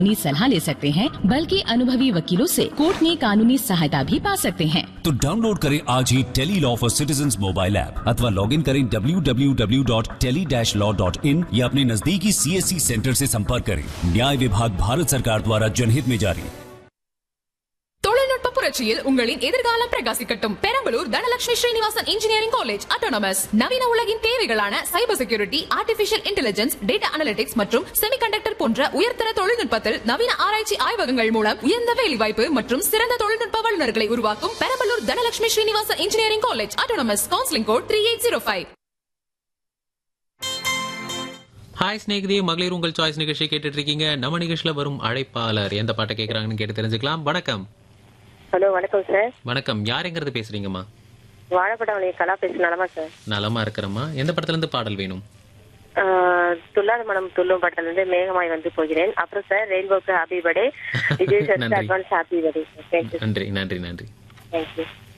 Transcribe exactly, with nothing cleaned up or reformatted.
कानूनी सलाह ले सकते हैं, बल्कि अनुभवी वकीलों से कोर्ट में कानूनी सहायता भी पा सकते हैं। तो डाउनलोड करें आज ही tele law for citizens mobile app अथवा लॉग इन करें W W W dot tele dash law dot in या अपने नजदीकी सीएससी सेंटर से संपर्क करें। न्याय विभाग भारत सरकार द्वारा जनहित में जारी। புரட்சியில் உங்களின் எதிர்காலம் பிரகாசிக்கட்டும். Perambalur Dhanalakshmi Srinivasan engineering college autonomous நவீன உலகின் தேவைகளான cyber security, artificial intelligence, data analytics மற்றும் செமிகண்டக்டர் போன்ற உயர்தர தொழில்நுட்பத்தில் நவீன ஆராய்ச்சி ஆய்வகங்கள் மூலம் உயர்ந்த வேலைவாய்ப்பு மற்றும் சிறந்த தொழில்நுட்ப வல்லுநர்களை உருவாக்கும் Perambalur Dhanalakshmi Srinivasan engineering college autonomous. Counselling code three eight zero five. Hi Snehithi, மகளிர் உங்கள் சாய்ஸ் நிகழ்ச்சி கேட்டுட்டு இருக்கீங்க. நம்ம நிகழ்ச்சியில வரும் அழைப்பாளர் எந்த பாட்டை கேட்கறாங்கன்னு கேட்டு தெரிஞ்சுக்கலாம். வணக்கம். ஹலோ, வணக்கம் சார். வணக்கம். யாருங்கிறது பேசுறீங்கம்மா? வாழைப்படம் கலா பேச. நலமா சார்? நலமா இருக்கிறம்மா. எந்த படத்துல இருந்து பாடல் வேணும்? துல்லாத மனம் துள்ளும் படத்துல இருந்து மேகமாய் வந்து போகிறேன். அப்புறம் sir ரெயின்போக்கு happy birthday, Vijay sir advance happy birthday. நன்றி நன்றி நன்றி. தேங்க்யூ.